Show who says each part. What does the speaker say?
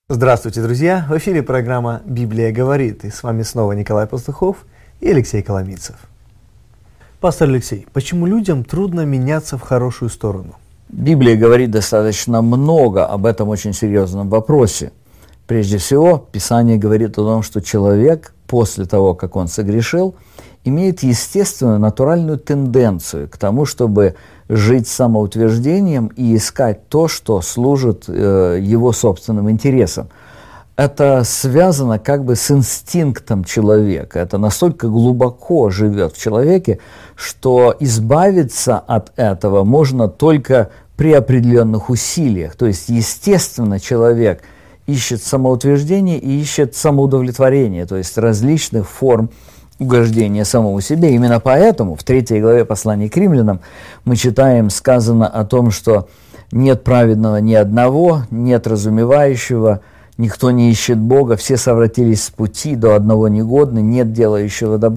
Speaker 1: Здравствуйте, друзья! В эфире программа «Библия говорит». И с вами снова Николай Пастухов и Алексей Коломийцев. Пастор Алексей, почему людям трудно меняться в хорошую сторону?
Speaker 2: Библия говорит достаточно много об этом очень серьезном вопросе. Прежде всего, Писание говорит о том, что человек после того, как он согрешил, имеет естественную, натуральную тенденцию к тому, чтобы жить самоутверждением и искать то, что служит его собственным интересам. Это связано как бы с инстинктом человека. Это настолько глубоко живет в человеке, что избавиться от этого можно только при определенных усилиях. То есть, естественно, человек ищет самоутверждение и ищет самоудовлетворение, то есть различных форм угождения самому себе. Именно поэтому в 3 главе послания к римлянам мы читаем, сказано о том, что нет праведного ни одного, нет разумевающего, никто не ищет Бога, все совратились с пути, до одного негодны, нет делающего добра.